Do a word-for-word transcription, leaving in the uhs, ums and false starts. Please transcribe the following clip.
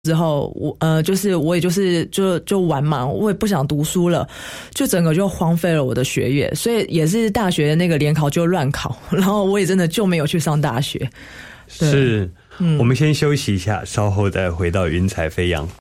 之后我呃就是我也就是就就玩嘛，我也不想读书了，就整个就荒废了我的学业，所以也是大学的那个联考就乱考，然后我也真的就没有去上大学。 是、嗯、我们先休息一下，稍后再回到云彩飞扬。